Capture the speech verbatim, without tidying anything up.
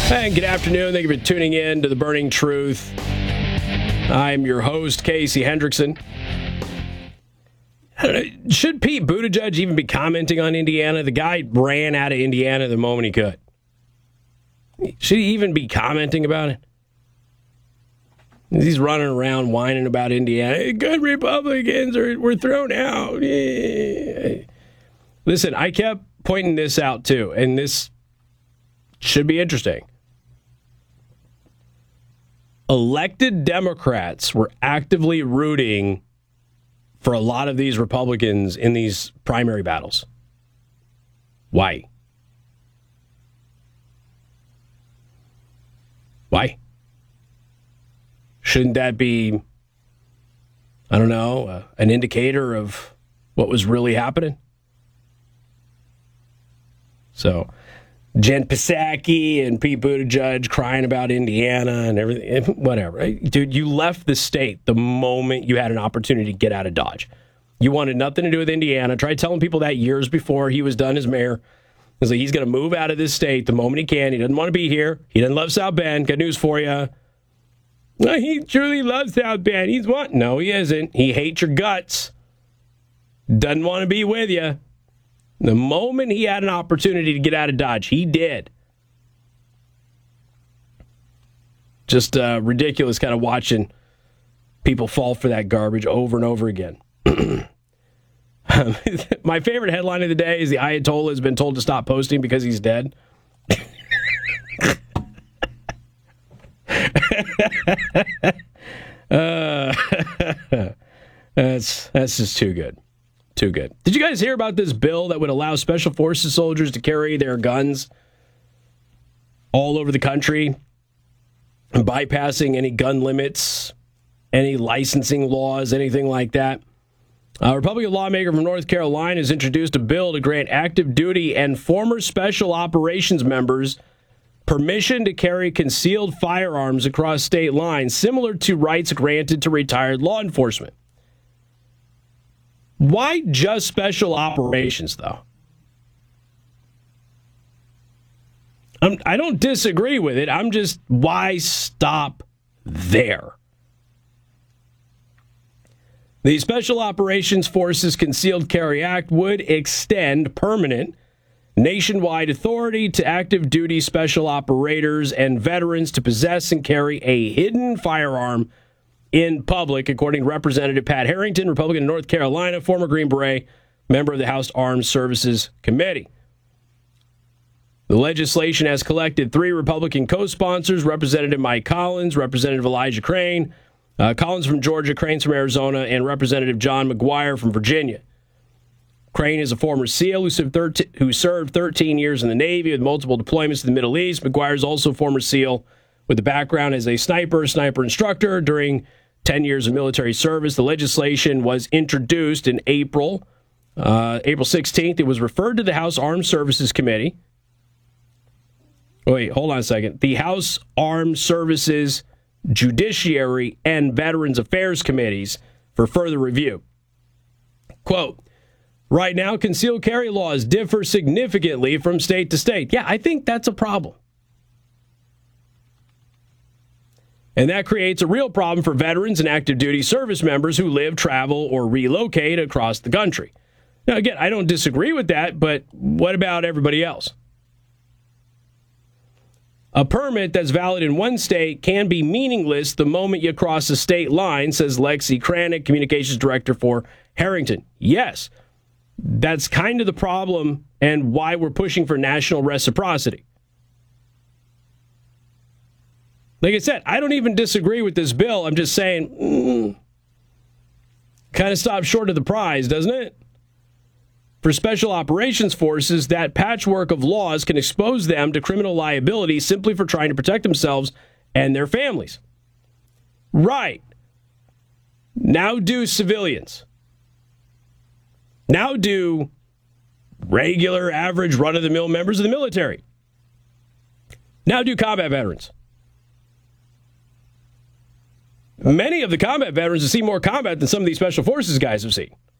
And good afternoon. Thank you for tuning in to The Burning Truth. I'm your host, Casey Hendrickson. I don't know, should Pete Buttigieg even be commenting on Indiana? The guy ran out of Indiana the moment he could. Should he even be commenting about it? He's running around whining about Indiana. Good Republicans are were thrown out. Yeah. Listen, I kept pointing this out too, and this should be interesting. Elected Democrats were actively rooting for a lot of these Republicans in these primary battles. Why? Why? Shouldn't that be, I don't know, uh, an indicator of what was really happening? So, Jen Psaki and Pete Buttigieg crying about Indiana and everything, whatever. Right? Dude, you left the state the moment you had an opportunity to get out of Dodge. You wanted nothing to do with Indiana. Tried telling people that years before he was done as mayor. He's like, he's going to move out of this state the moment he can. He doesn't want to be here. He doesn't love South Bend. Good news for you. No, he truly loves South Bend. He's what? No, he isn't. He hates your guts. Doesn't want to be with you. The moment he had an opportunity to get out of Dodge, he did. Just uh, ridiculous kind of watching people fall for that garbage over and over again. My favorite headline of the day is the Ayatollah has been told to stop posting because he's dead. uh, that's that's just too good. Too good. Did you guys hear about this bill that would allow Special Forces soldiers to carry their guns all over the country, bypassing any gun limits, any licensing laws, anything like that? A Republican lawmaker from North Carolina has introduced a bill to grant active duty and former special operations members permission to carry concealed firearms across state lines, similar to rights granted to retired law enforcement. Why just special operations, though? I'm, I don't disagree with it. I'm just, why stop there? The Special Operations Forces Concealed Carry Act would extend permanent nationwide authority to active duty special operators and veterans to possess and carry a hidden firearm in public, according to Representative Pat Harrington, Republican of North Carolina, former Green Beret, member of the House Armed Services Committee. The legislation has collected three Republican co-sponsors, Representative Mike Collins, Representative Elijah Crane, uh, Collins from Georgia, Crane's from Arizona, and Representative John McGuire from Virginia. Crane is a former SEAL who served, thirteen, who served thirteen years in the Navy with multiple deployments to the Middle East. McGuire is also a former SEAL with a background as a sniper, sniper instructor during ten years of military service. The legislation was introduced in April, uh, April sixteenth. It was referred to the House Armed Services Committee. Wait, hold on a second. The House Armed Services, Judiciary, and Veterans Affairs Committees for further review. Quote, right now, concealed carry laws differ significantly from state to state. Yeah, I think that's a problem. And that creates a real problem for veterans and active duty service members who live, travel, or relocate across the country. Now, again, I don't disagree with that, but what about everybody else? A permit that's valid in one state can be meaningless the moment you cross the state line, says Lexi Kranick, communications director for Harrington. Yes, that's kind of the problem and why we're pushing for national reciprocity. Like I said, I don't even disagree with this bill. I'm just saying, mm, kind of stops short of the prize, doesn't it? For special operations forces, that patchwork of laws can expose them to criminal liability simply for trying to protect themselves and their families. Right. Now do civilians. Now do regular, average, run-of-the-mill members of the military. Now do combat veterans. Many of the combat veterans have seen more combat than some of these special forces guys have seen.